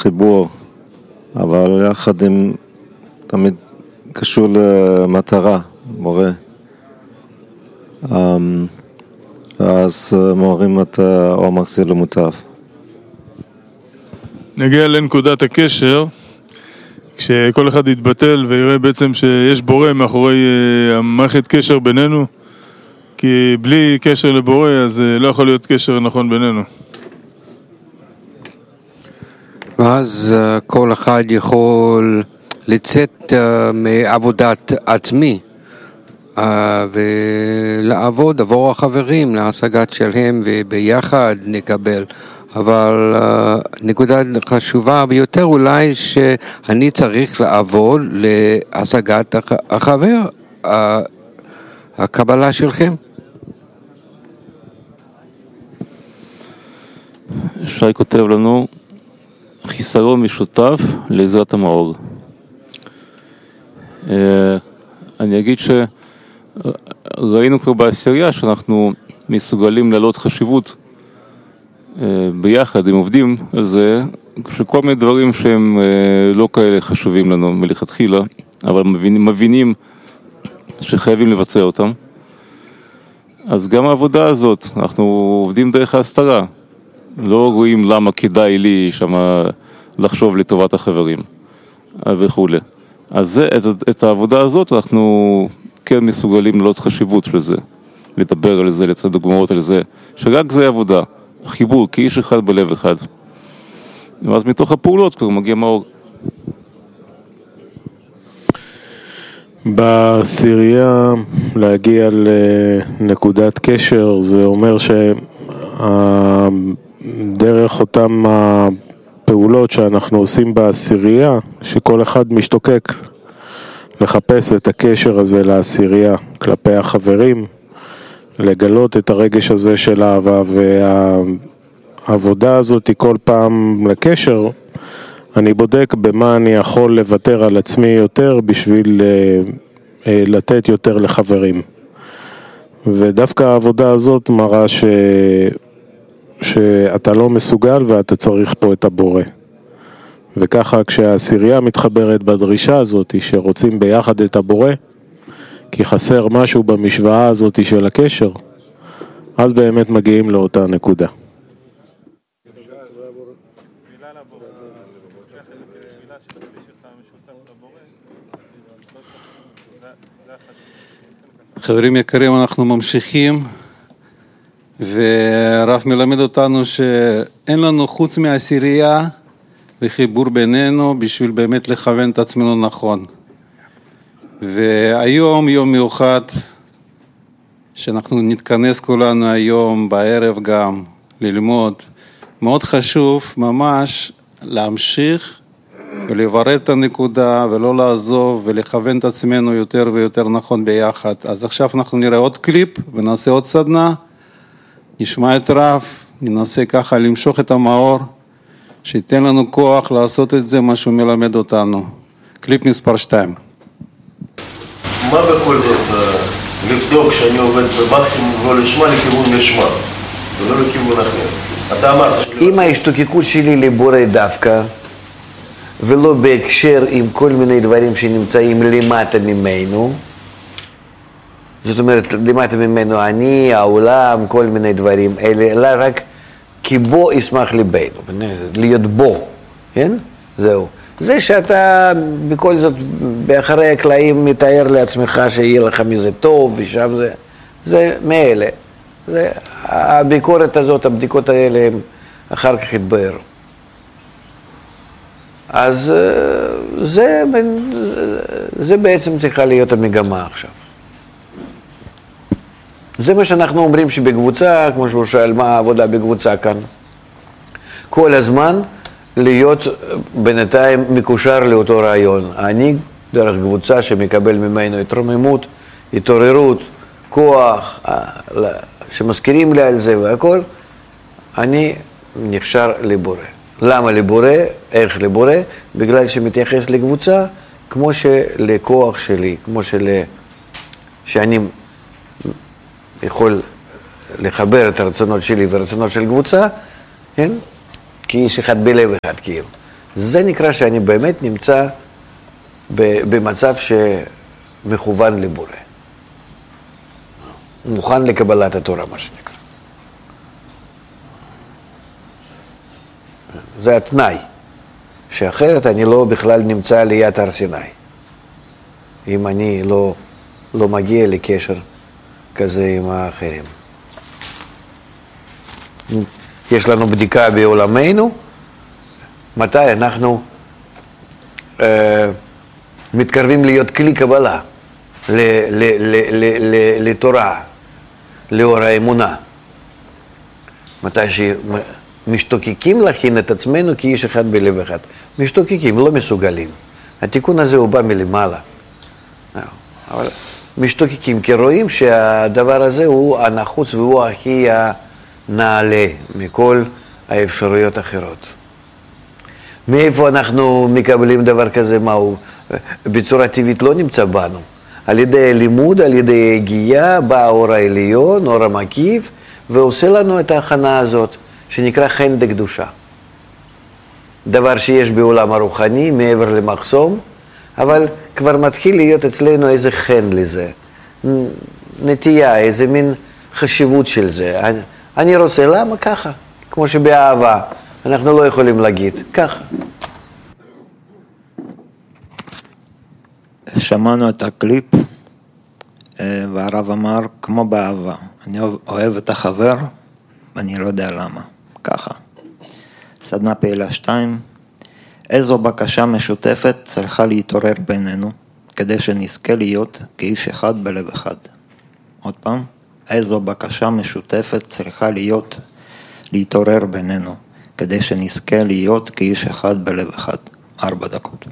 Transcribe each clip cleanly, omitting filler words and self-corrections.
חיבור, אבל יחד עם תמיד קשור למטרה, מורה. אז מורים את או מחזיר למוטב. נגיע לנקודת הקשר, כשכל אחד יתבטל ויראה בעצם שיש בורא מאחורי המערכת קשר בינינו, כי בלי קשר לבורא אז לא יכול להיות קשר נכון בינינו. ואז כל אחד יכול לצאת מעבודת עצמי ולעבוד עבור החברים להשגת שלהם וביחד נקבל. אבל נקודה חשובה ביותר אולי שאני צריך לעבוד להשגת החבר, הקבלה שלכם. שי כותב לנו חיסרון משותף לעזרת המאור. אני אגיד שראינו כבר בעשירייה שאנחנו מסוגלים להעלות חשיבות ביחד, הם עובדים על זה, שכל מיני דברים שהם לא כאלה חשובים לנו מלכתחילה, אבל מבינים שחייבים לבצע אותם. אז גם העבודה הזאת, אנחנו עובדים דרך ההסתרה. לא רואים למה כדאי לי שמה לחשוב לטובת החברים וכו'. אז את העבודה הזאת אנחנו כן מסוגלים לעלות חשיבות של זה, לדבר על זה, לתת דוגמאות על זה, שרק זה עבודה, חיבור, כאיש אחד בלב אחד. ואז מתוך הפעולות כבר מגיע מאור. בעשירייה להגיע לנקודת קשר, זה אומר דרך אותם הפעולות שאנחנו עושים בעשירייה, שכל אחד משתוקק לחפש את הקשר הזה לעשירייה כלפי החברים, לגלות את הרגש הזה של אהבה, והעבודה הזאת היא כל פעם לקשר. אני בודק במה אני יכול לוותר על עצמי יותר בשביל לתת יותר לחברים. ודווקא העבודה הזאת מראה שאתה לא מסוגל ואתה צריך פה את הבורא. וככה כשהעשירייה מתחברת בדרישה הזאת שרוצים ביחד את הבורא, כי חסר משהו במשוואה הזאת של הקשר, אז באמת מגיעים לאותה נקודה. חברים יקרים, אנחנו ממשיכים, והרב מלמד אותנו שאין לנו חוץ מהעשירייה וחיבור בינינו בשביל באמת לכוון את עצמנו נכון. והיום יום מיוחד שאנחנו נתכנס כולנו היום בערב גם ללמוד. מאוד חשוב ממש להמשיך ולברר את הנקודה ולא לעזוב ולכוון את עצמנו יותר ויותר נכון ביחד. אז עכשיו אנחנו נראה עוד קליפ ונעשה עוד סדנה, נשמע את רב, ננסה ככה למשוך את המאור, שייתן לנו כוח לעשות את זה מה שהוא מלמד אותנו. קליפ מספר 2. מה בכל זאת לבדוק שאני עובד במקסימום לא לשמה לכיוון נשמה ולא לכיוון אחר? אתה אמרת אם ההשתוקקות שלי לבורא דווקא ולא בהקשר עם כל מיני דברים שנמצאים למטה ממנו, זאת אומרת למטה ממנו אני, העולם, כל מיני דברים אלה, אלא רק כי בו ישמח ליבנו, להיות בו, כן? זהו. זה שאתה בכל זאת באחרי הקלעים מתאר לעצמך שיהיה לך מזה טוב ושם זה מאלה. הביקורת הזאת, הבדיקות האלה הם אחר כך יתבהרו. אז זה בעצם צריכה להיות המגמה עכשיו. זה מה שאנחנו אומרים שבקבוצה, כמו שהוא שאל מה העבודה בקבוצה כאן, כל הזמן להיות בינתיים מקושר לאותו רעיון. אני דרך קבוצה שמקבל ממנו התרוממות, התעוררות, כוח, שמזכירים לי על זה והכל, אני נקשר לבורא. למה לבורא? איך לבורא? בגלל שמתייחס לקבוצה כמו שלכוח שלי, כמו שאני יכול לחבר את הרצונות שלי ורצונות של קבוצה, כן? כאיש אחד בלב אחד כאילו. זה נקרא שאני באמת נמצא במצב שמכוון לבורא. מוכן לקבלת התורה, מה שנקרא. זה התנאי, שאחרת אני לא בכלל נמצא ליד הר סיני. אם אני לא מגיע לקשר כזה עם האחרים. יש לנו בדיקה בעולמנו, מתי אנחנו מתקרבים להיות כלי קבלה לתורה, לאור האמונה. מתי שמשתוקקים להכין את עצמנו כאיש אחד בלב אחד. משתוקקים, לא מסוגלים. התיקון הזה הוא בא מלמעלה. אבל משתוקקים, כי רואים שהדבר הזה הוא הנחוץ והוא הכי נעלה מכל האפשרויות האחרות. מאיפה אנחנו מקבלים דבר כזה? מהו? בצורה טבעית לא נמצא בנו. על ידי לימוד, על ידי הגיעה, בא האור העליון, אור המקיף, ועושה לנו את ההכנה הזאת, שנקרא חן דקדושה. דבר שיש בעולם הרוחני, מעבר למחסום, אבל כבר מתחיל להיות אצלנו איזה חן לזה. נטייה, איזה מין חשיבות של זה. אני רוצה, למה ככה? כמו שבאהבה, אנחנו לא יכולים להגיד, ככה. שמענו את הקליפ, והרב אמר, כמו באהבה, אני אוהב את החבר, ואני לא יודע למה, ככה. סדנה פעילה 2, איזו בקשה משותפת צריכה להתעורר בינינו, כדי שנזכה להיות כאיש אחד בלב אחד. עוד פעם, איזו בקשה משותפת צריכה להתעורר בינינו, כדי שנזכה להיות כאיש אחד בלב אחד. 4 דקות.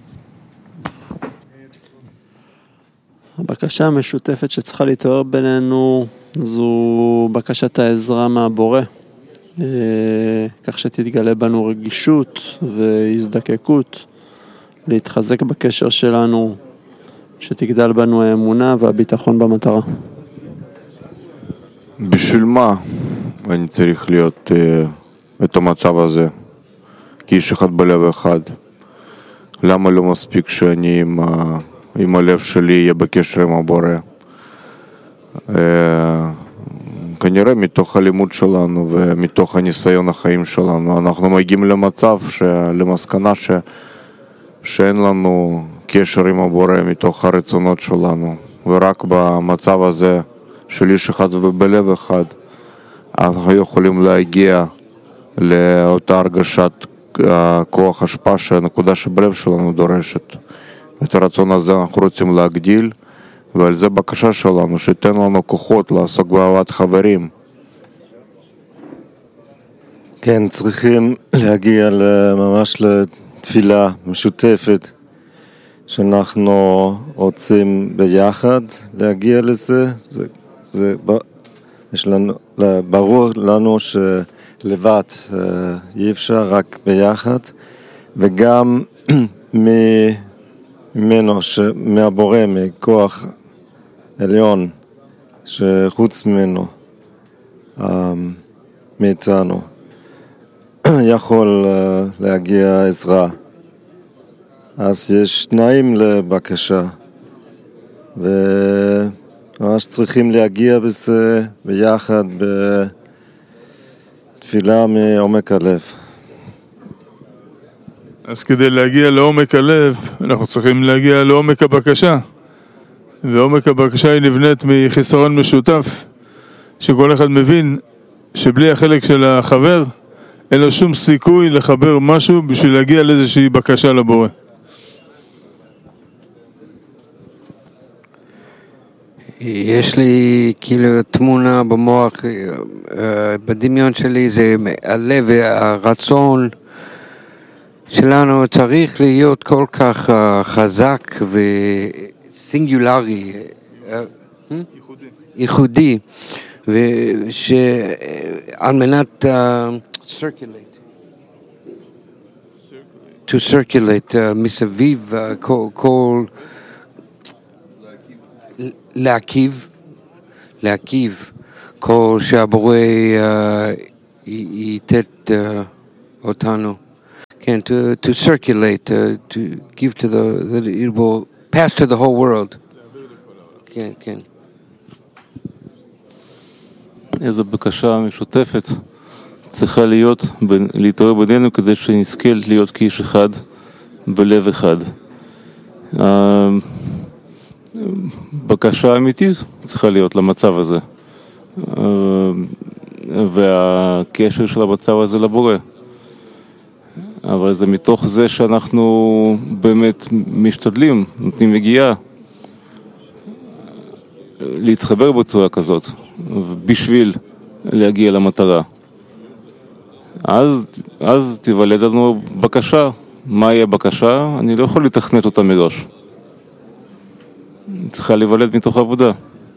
הבקשה המשותפת שצריכה להתעורר בינינו זו בקשת העזרה מהבורא, כך שתתגלה בנו רגישות והזדקקות, להתחזק בקשר שלנו, שתגדל בנו האמונה והביטחון במטרה. בשביל מה אני צריך להיות את המצב הזה כאיש אחד בלב אחד? למה לא מספיק שאני עם הלב שלי יהיה בקשר עם הבורא? כנראה מתוך הלימוד שלנו ומתוך הניסיון החיים שלנו אנחנו מגיעים למצב, למסקנה שאין לנו קשר עם הבורא מתוך הרצונות שלנו, ורק במצב הזה של איש אחד ובלב אחד אנחנו יכולים להגיע לאותה הרגשת כוח השפעה שהנקודה שבלב שלנו דורשת. את הרצון הזה אנחנו רוצים להגדיל, ועל זה בקשה שלנו, שתן לנו כוחות לעסוק באהבת חברים. כן, צריכים להגיע ממש לתפילה משותפת, שאנחנו רוצים ביחד להגיע לזה. יש לנו, ברור לנו שלבד אי אפשר, רק ביחד, וגם ממנו, מהבורא, מכוח עליון, שחוץ ממנו, מאיתנו, יכול להגיע עזרה. אז יש תנאים לבקשה, וממש צריכים להגיע בזה ביחד בתפילה מעומק הלב. אז כדי להגיע לעומק הלב, אנחנו צריכים להגיע לעומק הבקשה. ועומק הבקשה היא נבנית מחיסרון משותף, שכל אחד מבין שבלי החלק של החבר, אין לו שום סיכוי לחבר משהו בשביל להגיע לאיזושהי בקשה לבורא. יש לי כאילו תמונה במוח, בדמיון שלי זה הלב והרצון שלנו צריך להיות כל כך חזק וסינגולרי, ייחודי, ושעל מנת to circulate מסביב כל להקיב כל שהבורא ייתת אותנו. to circulate, to give to that it will pass to the whole world. כן. איזו בקשה משותפת צריכה להתעורר בינינו כדי שנזכה להיות כאיש אחד בלב אחד. בקשה אמיתית צריכה להיות למצב הזה, והקשר של המצב הזה לבורא. אבל זה מתוך זה שאנחנו באמת משתדלים, נותנים מגיעה להתחבר בצורה כזאת בשביל להגיע למטרה. אז תיוולד לנו בקשה. מהי הבקשה? אני לא יכול לתכנת אותה מראש. צריכה להיוולד מתוך עבודה.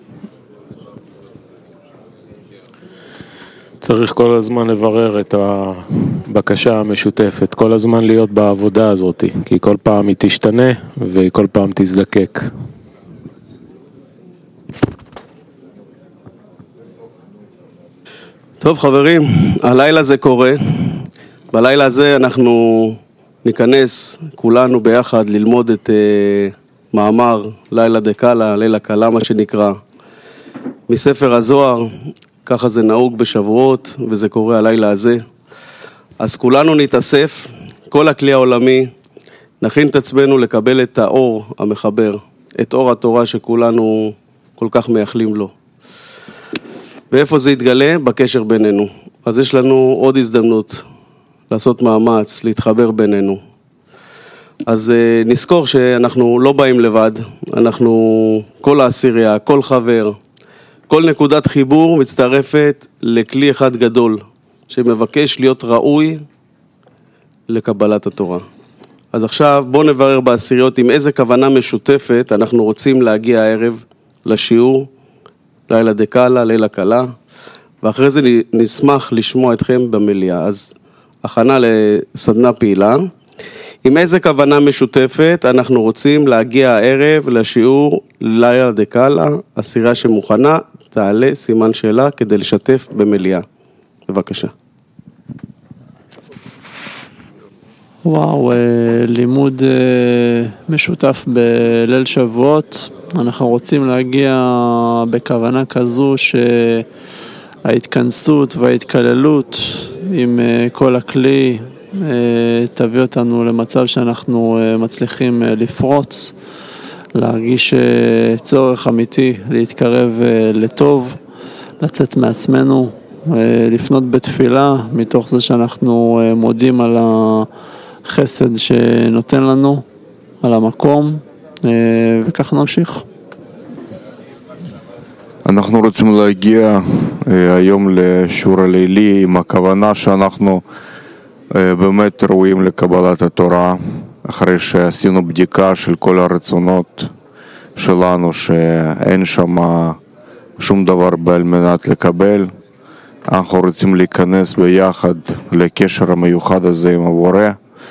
צריך כל הזמן לברר את הבקשה המשותפת, כל הזמן להיות בעבודה הזאת, כי כל פעם היא תשתנה והיא כל פעם תזדקק. טוב חברים, הלילה זה קורה. בלילה הזה אנחנו ניכנס כולנו ביחד ללמוד את מאמר לילה דקאלה, לילה קלה מה שנקרא, מספר הזוהר. ככה זה נהוג בשבועות וזה קורה הלילה הזה. אז כולנו נתאסף, כל הכלי העולמי, נכין את עצמנו לקבל את האור המחבר, את אור התורה שכולנו כל כך מייחלים לו. ואיפה זה יתגלה? בקשר בינינו. אז יש לנו עוד הזדמנות לעשות מאמץ, להתחבר בינינו. אז נזכור שאנחנו לא באים לבד, אנחנו כל העשירייה, כל חבר, כל נקודת חיבור מצטרפת לכלי אחד גדול, שמבקש להיות ראוי לקבלת התורה. אז עכשיו בואו נברר בעשיריות עם איזה כוונה משותפת אנחנו רוצים להגיע הערב לשיעור, לילה דקאלה, לילה קלה, ואחרי זה נשמח לשמוע אתכם במליאה. אז הכנה לסדנה פעילה. עם איזה כוונה משותפת אנחנו רוצים להגיע הערב לשיעור לילה דקאלה, הסירה שמוכנה, תעלה סימן שאלה כדי לשתף במליאה. בבקשה. וואו, לימוד משותף בליל שבועות. אנחנו רוצים להגיע בכוונה כזו שההתכנסות וההתכללות עם כל הכלי תביא אותנו למצב שאנחנו מצליחים לפרוץ, להרגיש צורך אמיתי להתקרב לטוב, לצאת מעצמנו, לפנות בתפילה מתוך זה שאנחנו מודים על החסד שנותן לנו, על המקום, וכך נמשיך. אנחנו רוצים להגיע היום לשיעור הלילי עם הכוונה שאנחנו באמת ראויים לקבלת התורה, אחרי שעשינו בדיקה של כל הרצונות שלנו שאין שם שום דבר על מנת לקבל. אנחנו רוצים להיכנס ביחד לקשר המיוחד הזה עם הבורא,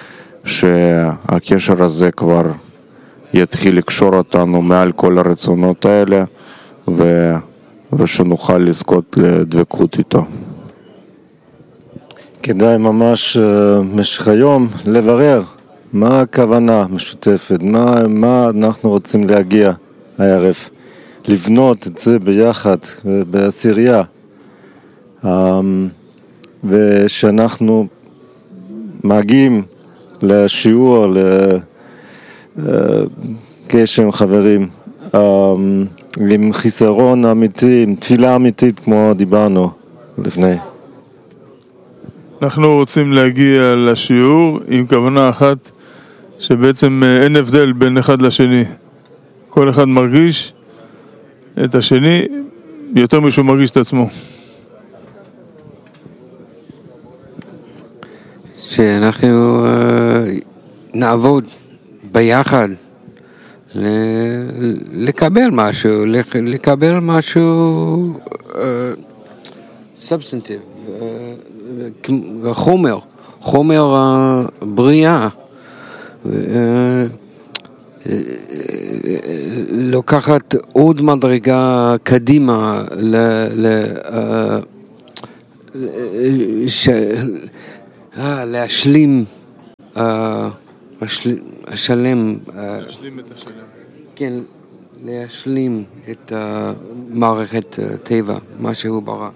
שהקשר הזה כבר יתחיל לקשור אותנו מעל כל הרצונות האלה, ושנוכל לזכות לדבקות איתו. כדאי ממש במשך היום לברר מה הכוונה משותפת, מה אנחנו רוצים להגיע הערב, לבנות את זה ביחד בעשירייה, ושאנחנו מגיעים לשיעור, לקשר עם חברים, עם חיסרון אמיתי, עם תפילה אמיתית כמו דיברנו לפני. אנחנו רוצים להגיע לשיעור עם כוונה אחת, שבעצם אין הבדל בין אחד לשני. כל אחד מרגיש את השני יותר משהו מרגיש את עצמו. שאנחנו נעבוד ביחד לקבל משהו סובסטנטיב, חומר הבריאה, לוקחת עוד מדרגה קדימה להשלים השלם, כן, להשלים את מערכת טבע, מה שהוא ברא.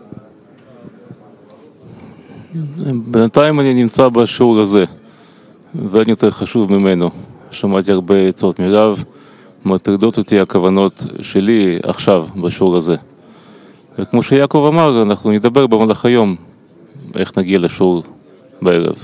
בינתיים אני נמצא בשיעור הזה, ואני יותר חשוב ממנו. שמעתי הרבה עצות מרב, מטרידות אותי הכוונות שלי עכשיו בשיעור הזה. וכמו שיעקב אמר, אנחנו נדבר במהלך היום, איך נגיע לשיעור בערב.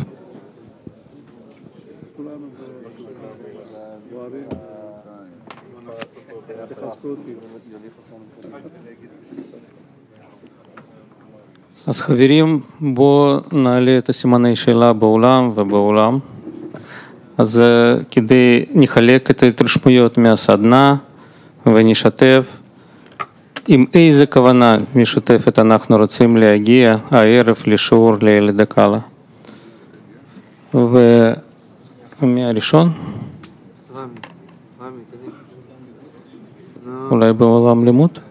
אז חברים, בואו נעלה את הסימני שאלה בעולם ובעולם. אז כדי נחלק את ההתרשמויות מהסדנה ונשתף עם איזה כוונה משותפת אנחנו רוצים להגיע הערב לשיעור לילד הקלה. ומי הראשון? אולי בעולם לימוד?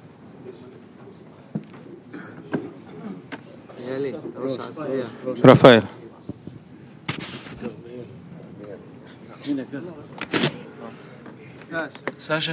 רפאל. סשה.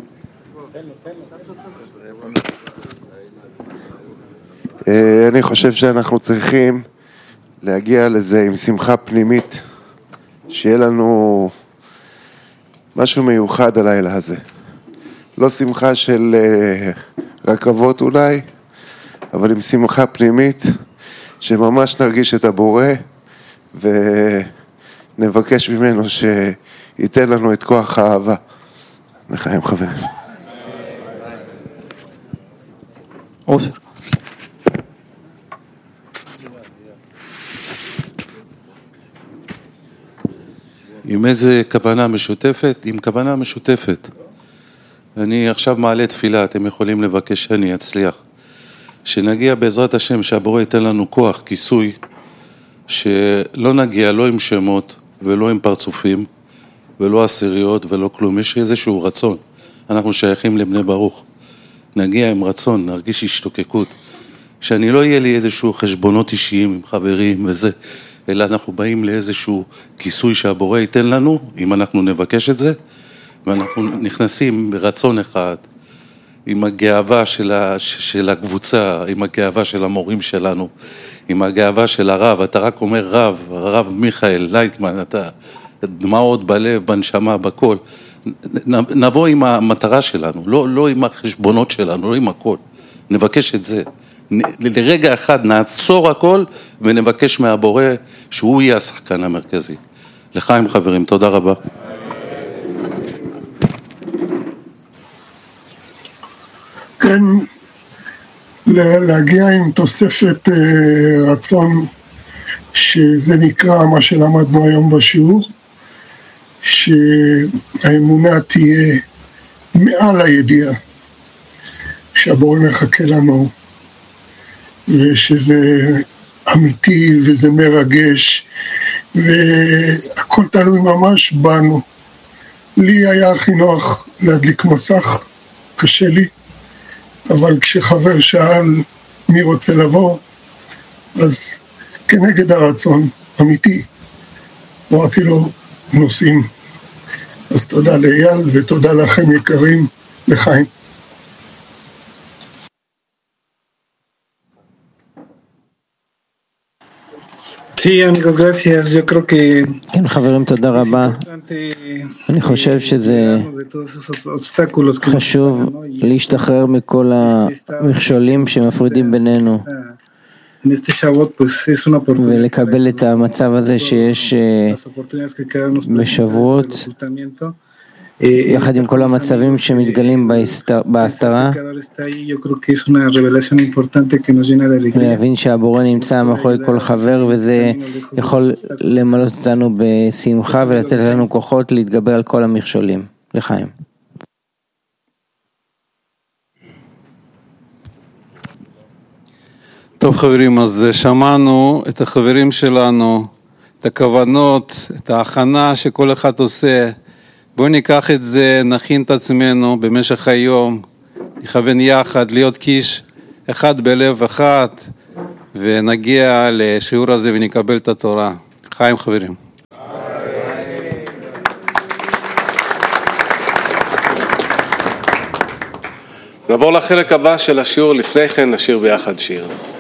אני חושב שאנחנו צריכים להגיע לזה עם שמחה פנימית, שיהיה לנו משהו מיוחד הלילה הזה. לא שמחה של רכבות אולי, אבל עם שמחה פנימית, שממש נרגיש את הבורא ונבקש ממנו שייתן לנו את כוח האהבה. לחיים חברים. עופר. עם איזה כוונה משותפת? עם כוונה משותפת. אני עכשיו מעלה תפילה, אתם יכולים לבקש שאני אצליח. שנגיע בעזרת השם, שהבורא ייתן לנו כוח, כיסוי, שלא נגיע לא עם שמות ולא עם פרצופים ולא עשיריות ולא כלום. יש איזשהו רצון. אנחנו שייכים לבני ברוך. נגיע עם רצון, נרגיש השתוקקות. שאני לא יהיה לי איזשהו חשבונות אישיים עם חברים וזה, אלא אנחנו באים לאיזשהו כיסוי שהבורא ייתן לנו, אם אנחנו נבקש את זה, ואנחנו נכנסים ברצון אחד, עם הגאווה של הקבוצה, עם הגאווה של המורים שלנו, עם הגאווה של הרב. אתה רק אומר הרב מיכאל לייטמן, אתה דמעות בלב, בנשמה, בכל. נבוא עם המטרה שלנו, לא עם החשבונות שלנו, לא עם הכל. נבקש את זה. לרגע אחד נעצור הכל ונבקש מהבורא שהוא יהיה השחקן המרכזי. לחיים חברים, תודה רבה. כן, להגיע עם תוספת רצון, שזה נקרא מה שלמדנו היום בשיעור, שהאמונה תהיה מעל הידיעה, שהבורא מחכה לנו, ושזה אמיתי וזה מרגש, והכל תלוי ממש בנו. לי היה הכי נוח להדליק מסך, קשה לי, אבל כשחבר שאל מי רוצה לבוא, אז כנגד הרצון, אמיתי, אמרתי לו, נוסעים. אז תודה לאייל ותודה לכם יקרים, לחיים. כן חברים, תודה רבה. אני חושב שזה חשוב להשתחרר מכל המכשולים שמפרידים בינינו ולקבל את המצב הזה שיש בשבועות יחד עם כל המצבים שמתגלים בהסתרה, להבין שהבורא נמצא מאחורי כל חבר, וזה יכול למלא אותנו בשמחה ולתת לנו כוחות להתגבר על כל המכשולים. לחיים. טוב חברים, אז שמענו את החברים שלנו, את הכוונות, את ההכנה שכל אחד עושה. בואו ניקח את זה, נכין את עצמנו במשך היום, נכוון יחד, להיות קיש אחד בלב אחד, ונגיע לשיעור הזה ונקבל את התורה. חיים חברים. נעבור לחלק הבא של השיעור, לפני כן נשיר ביחד שיר.